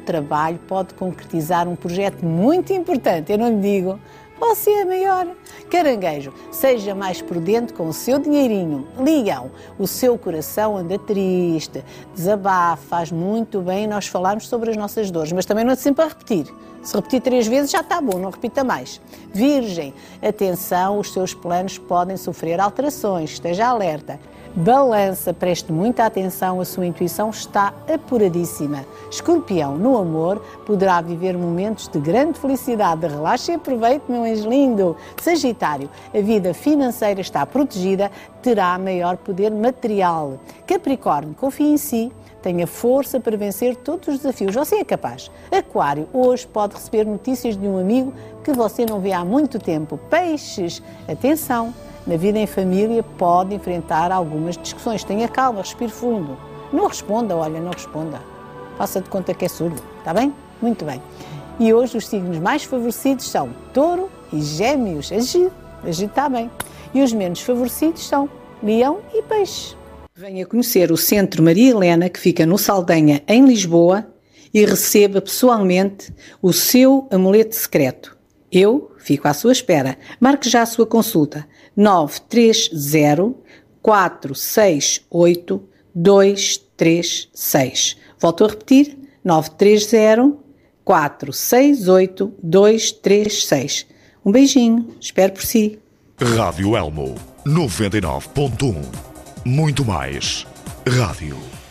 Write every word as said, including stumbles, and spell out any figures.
trabalho pode concretizar um projeto muito importante. Eu não lhe digo, você é maior. Caranguejo, seja mais prudente com o seu dinheirinho. Leão, o seu coração anda triste, desabafa, faz muito bem nós falarmos sobre as nossas dores, mas também não é sempre a repetir. Se repetir três vezes já está bom, não repita mais. Virgem, atenção, os seus planos podem sofrer alterações, esteja alerta. Balança, preste muita atenção, a sua intuição está apuradíssima. Escorpião, no amor, poderá viver momentos de grande felicidade. Relaxe e aproveite, meu anjo lindo. Sagitário, a vida financeira está protegida, terá maior poder material. Capricórnio, confie em si, tenha força para vencer todos os desafios. Você é capaz. Aquário, hoje pode receber notícias de um amigo que você não vê há muito tempo. Peixes, atenção. Na vida em família pode enfrentar algumas discussões. Tenha calma, respire fundo. Não responda, olha, não responda. Faça de conta que é surdo, está bem? Muito bem. E hoje os signos mais favorecidos são Touro e Gêmeos. Agir, agir está bem. E os menos favorecidos são Leão e Peixe. Venha conhecer o Centro Maria Helena, que fica no Saldanha, em Lisboa, e receba pessoalmente o seu amuleto secreto. Eu fico à sua espera. Marque já a sua consulta. nove três zero, quatro seis oito, dois três seis. Volto a repetir. nove três zero, quatro seis oito, dois três seis. Um beijinho. Espero por si. Rádio Elmo noventa e nove ponto um. Muito mais rádio.